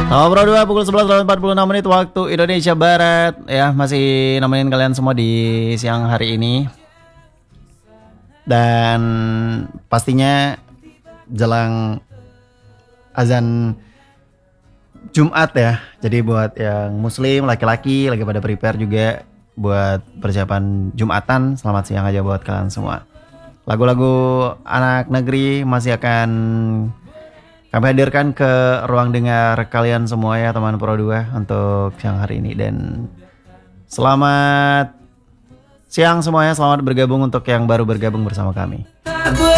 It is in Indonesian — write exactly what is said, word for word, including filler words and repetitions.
Ngobrol dua pukul sebelas lewat empat puluh enam menit waktu Indonesia Barat. Ya, masih nemenin kalian semua di siang hari ini. Dan pastinya jelang azan Jumat ya. Jadi buat yang muslim, laki-laki lagi pada prepare juga buat persiapan Jumatan. Selamat siang aja buat kalian semua. Lagu-lagu anak negeri masih akan kami hadirkan ke ruang dengar kalian semua ya teman Pro dua untuk siang hari ini. Dan selamat siang semuanya, selamat bergabung untuk yang baru bergabung bersama kami.